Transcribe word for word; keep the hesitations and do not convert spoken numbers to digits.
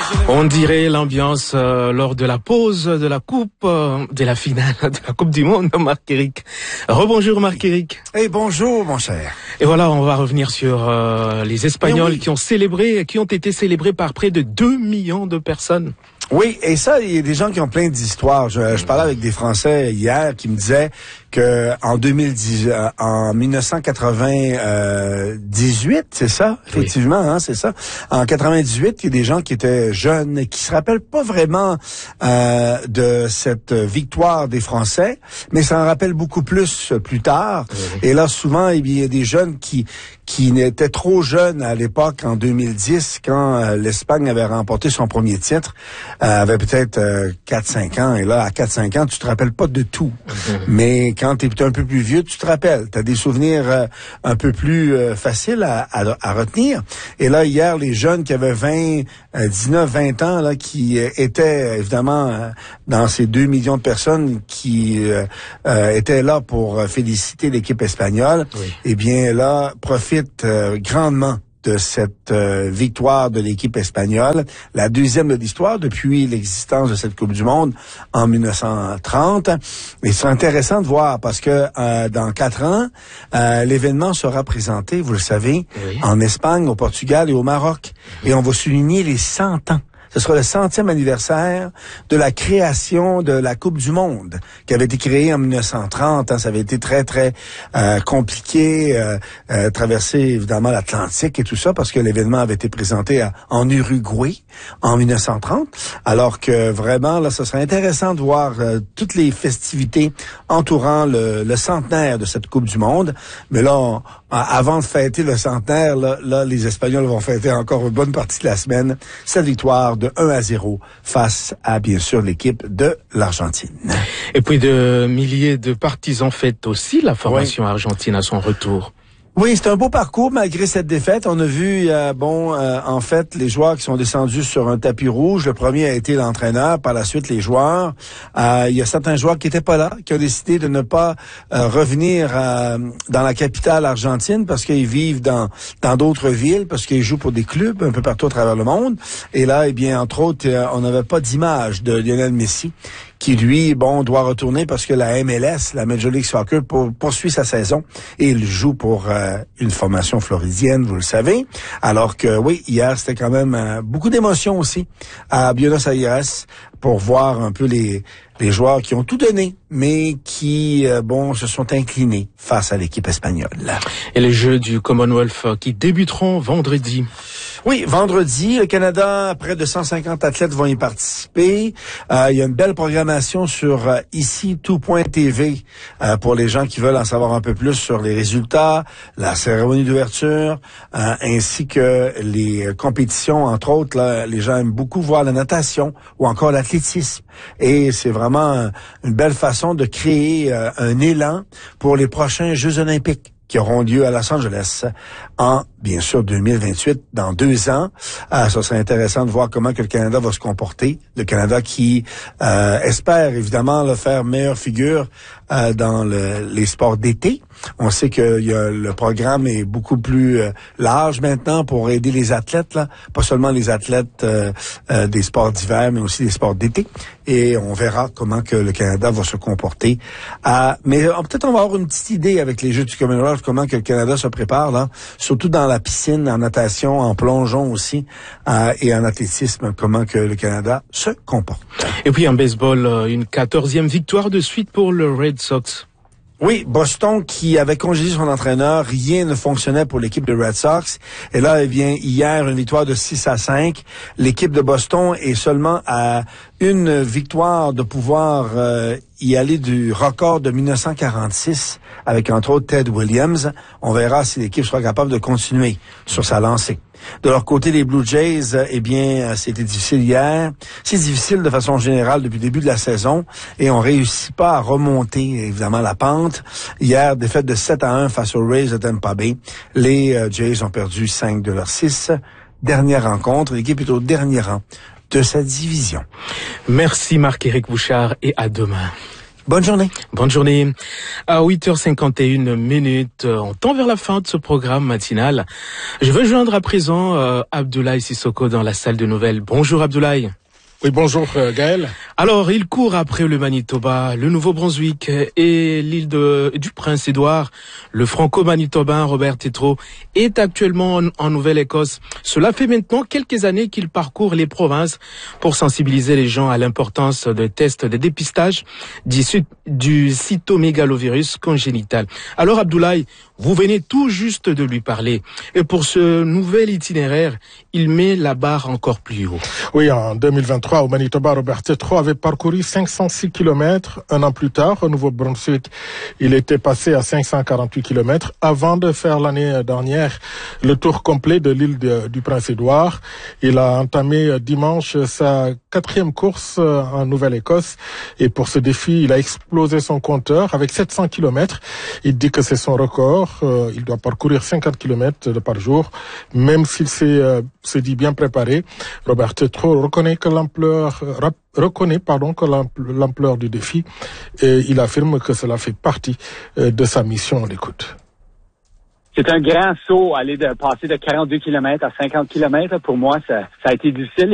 On dirait l'ambiance euh, lors de la pause de la coupe, euh, de la finale de la Coupe du Monde, Marc-Éric. Rebonjour Marc-Éric. Et hey, bonjour mon cher. Et voilà, on va revenir sur euh, les Espagnols oui. qui ont célébré, qui ont été célébrés par près de deux millions de personnes. Oui, et ça, il y a des gens qui ont plein d'histoires. Je, je parlais avec des Français hier qui me disaient que en deux mille dix, euh, en dix-neuf cent quatre-vingt-dix-huit, c'est ça, effectivement, oui. hein, c'est ça. En quatre-vingt-dix-huit, il y a des gens qui étaient jeunes, qui se rappellent pas vraiment euh, de cette victoire des Français, mais ça en rappelle beaucoup plus plus tard. Oui. Et là, souvent, il y a des jeunes qui qui n'étaient trop jeunes à l'époque, en deux mille dix, quand euh, l'Espagne avait remporté son premier titre, euh, avait peut-être euh, quatre cinq ans, et là, à quatre cinq ans, tu te rappelles pas de tout. Mm-hmm. Mais quand tu es un peu plus vieux, tu te rappelles. Tu as des souvenirs euh, un peu plus euh, faciles à, à, à retenir. Et là, hier, les jeunes qui avaient vingt, euh, dix-neuf, vingt ans, là, qui euh, étaient, évidemment, euh, dans ces deux millions de personnes qui euh, euh, étaient là pour euh, féliciter l'équipe espagnole, oui. eh bien, là, profitent Euh, grandement de cette euh, victoire de l'équipe espagnole, la deuxième de l'histoire depuis l'existence de cette Coupe du Monde en dix-neuf cent trente. Et c'est intéressant de voir parce que euh, dans quatre ans, euh, l'événement sera présenté, vous le savez, oui. en Espagne, au Portugal et au Maroc. Et on va souligner les cent ans. Ce sera le centième anniversaire de la création de la Coupe du Monde, qui avait été créée en dix-neuf cent trente. Hein, ça avait été très, très euh, compliqué, euh, euh, traverser évidemment l'Atlantique et tout ça, parce que l'événement avait été présenté à, en Uruguay en dix-neuf cent trente. Alors que vraiment, là, ce serait intéressant de voir euh, toutes les festivités entourant le, le centenaire de cette Coupe du Monde. Mais là, on, avant de fêter le centenaire, là, là, les Espagnols vont fêter encore une bonne partie de la semaine cette victoire de un à zéro face à, bien sûr, l'équipe de l'Argentine. Et puis de milliers de partisans fêtent aussi la formation oui. argentine à son retour. Oui, c'est un beau parcours malgré cette défaite. On a vu, euh, bon, euh, en fait, les joueurs qui sont descendus sur un tapis rouge. Le premier a été l'entraîneur, par la suite les joueurs. Euh, il y a certains joueurs qui étaient pas là, qui ont décidé de ne pas euh, revenir euh, dans la capitale argentine parce qu'ils vivent dans dans d'autres villes, parce qu'ils jouent pour des clubs un peu partout à travers le monde. Et là, eh bien, entre autres, euh, on n'avait pas d'image de Lionel Messi, qui, lui, bon, doit retourner parce que la M L S, la Major League Soccer, pour, poursuit sa saison et il joue pour euh, une formation floridienne, vous le savez. Alors que, oui, hier, c'était quand même euh, beaucoup d'émotions aussi à Buenos Aires pour voir un peu les les joueurs qui ont tout donné, mais qui, euh, bon, se sont inclinés face à l'équipe espagnole. Et les Jeux du Commonwealth qui débuteront vendredi. Oui, vendredi, le Canada, près de cent cinquante athlètes vont y participer. Euh, il y a une belle programmation sur euh, ici tout point t v euh, pour les gens qui veulent en savoir un peu plus sur les résultats, la cérémonie d'ouverture, euh, ainsi que les compétitions. Entre autres, là, les gens aiment beaucoup voir la natation ou encore l'athlétisme. Et c'est vraiment une belle façon de créer euh, un élan pour les prochains Jeux olympiques qui auront lieu à Los Angeles en, bien sûr, deux mille vingt-huit, dans deux ans. Euh, ça serait intéressant de voir comment que le Canada va se comporter. Le Canada qui euh, espère, évidemment, là, faire meilleure figure euh, dans le, les sports d'été. On sait que y a, le programme est beaucoup plus euh, large maintenant pour aider les athlètes, là, pas seulement les athlètes euh, euh, des sports d'hiver, mais aussi des sports d'été. Et on verra comment que le Canada va se comporter. Euh, mais euh, peut-être on va avoir une petite idée avec les Jeux du Commonwealth, comment que le Canada se prépare, là, surtout dans la piscine, en natation, en plongeon aussi, euh, et en athlétisme, comment que le Canada se comporte. Et puis en baseball, une quatorzième victoire de suite pour le Red Sox. Oui, Boston qui avait congédié son entraîneur, rien ne fonctionnait pour l'équipe de Red Sox. Et là, eh bien, hier, une victoire de six à cinq. L'équipe de Boston est seulement à une victoire de pouvoir euh, y aller du record de dix-neuf cent quarante-six avec, entre autres, Ted Williams. On verra si l'équipe sera capable de continuer sur sa lancée. De leur côté, les Blue Jays, eh bien, c'était difficile hier. C'est difficile de façon générale depuis le début de la saison et on réussit pas à remonter, évidemment, la pente. Hier, défaite de sept à un face aux Rays de Tampa Bay. Les euh, Jays ont perdu cinq de leurs six dernières rencontres. L'équipe est au dernier rang de sa division. Merci Marc-Éric Bouchard et à demain. Bonne journée. Bonne journée. À huit heures cinquante et une minutes, on tend vers la fin de ce programme matinal. Je veux joindre à présent euh, Abdoulaye Sissoko dans la salle de nouvelles. Bonjour Abdoulaye. Oui, bonjour euh, Gaël. Alors, il court après le Manitoba, le Nouveau-Brunswick et l'île de, du Prince-Édouard. Le franco-manitobain Robert Tétrault est actuellement en, en Nouvelle-Écosse. Cela fait maintenant quelques années qu'il parcourt les provinces pour sensibiliser les gens à l'importance des tests de dépistage du, du cytomégalovirus congénital. Alors, Abdoulaye, vous venez tout juste de lui parler. Et pour ce nouvel itinéraire, il met la barre encore plus haut. Oui, en deux mille vingt-trois, au Manitoba, Robert Tétrault avait parcouru cinq cent six kilomètres. Un an plus tard, au Nouveau-Brunswick, il était passé à cinq cent quarante-huit kilomètres avant de faire l'année dernière le tour complet de l'île de, du Prince-Édouard. Il a entamé dimanche sa quatrième course en Nouvelle-Écosse. Et pour ce défi, il a explosé son compteur avec sept cents kilomètres. Il dit que c'est son record. Euh, il doit parcourir cinquante kilomètres par jour, même s'il s'est, euh, s'est dit bien préparé. Robert Tétrault reconnaît que l'ampleur, rap, reconnaît pardon que l'ampleur du défi, et il affirme que cela fait partie euh, de sa mission. On l'écoute. C'est un grand saut, aller de passer de quarante-deux kilomètres à cinquante kilomètres. Pour moi, ça, ça a été difficile.